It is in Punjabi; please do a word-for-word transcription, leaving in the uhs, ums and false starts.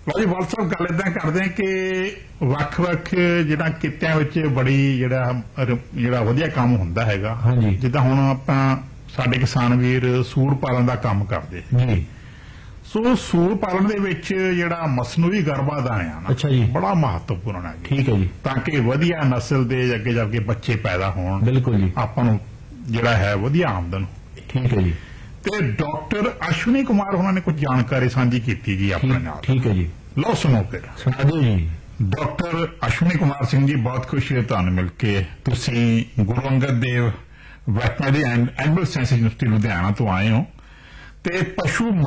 ਲਓ ਜੀ ਵਾਲ ਸਾਹਿਬ, ਗੱਲ ਇਦਾਂ ਕਰਦੇ ਹਾਂ ਕਿ ਵੱਖ-ਵੱਖ ਜਿਹੜਾ ਕਿੱਤਿਆਂ ਵਿੱਚ ਬੜੀ ਜਿਹੜਾ ਜਿਹੜਾ ਵਧੀਆ ਕੰਮ ਹੁੰਦਾ ਹੈਗਾ। ਹਾਂਜੀ। ਜਿੱਦਾਂ ਹੁਣ ਆਪਾਂ ਸਾਡੇ ਕਿਸਾਨ ਵੀਰ ਸੂਰ ਪਾਲਣ ਦਾ ਕੰਮ ਕਰਦੇ ਜੀ। ਸੋ ਸੂਰ ਪਾਲਣ ਦੇ ਵਿੱਚ ਜਿਹੜਾ ਮਸਨੂਈ ਗਰਭਾਧਾਨ ਆ ਨਾ, ਅੱਛਾ ਜੀ, ਬੜਾ ਮਹੱਤਵਪੂਰਨ ਹੈ। ਠੀਕ ਹੈ ਜੀ। ਤਾਂ ਕਿ ਵਧੀਆ ਨਸਲ ਦੇ ਅੱਗੇ ਜਾ ਕੇ ਬੱਚੇ ਪੈਦਾ ਹੋਣ, ਬਿਲਕੁਲ ਜੀ, ਆਪਾਂ ਨੂੰ ਜਿਹੜਾ ਹੈ ਵਧੀਆ ਆਮਦਨ। ਠੀਕ ਹੈ ਜੀ। ਤੇ ਡਾਕਟਰ ਅਸ਼ਵਨੀ ਕੁਮਾਰ ਉਹਨਾਂ ਨੇ ਕੁਝ ਜਾਣਕਾਰੀ ਸਾਂਝੀ ਕੀਤੀ ਜੀ ਆਪਣੇ ਨਾਲ। ਠੀਕ ਹੈ ਜੀ, ਲਓ ਸੁਣੋ ਫਿਰ। ਸੁਣਾ ਦਿਓ ਜੀ। ਡਾਕਟਰ ਅਸ਼ਵਨੀ ਕੁਮਾਰ ਸਿੰਘ ਜੀ, ਬਹੁਤ ਖੁਸ਼ੀ ਹੈ ਤੁਹਾਨੂੰ ਮਿਲ ਕੇ। ਤੁਸੀਂ Guru Angad Dev veterinary and animal science university Ludhiana ਤੋਂ ਆਏ ਹੋ ਤੇ ਪਸ਼ੂ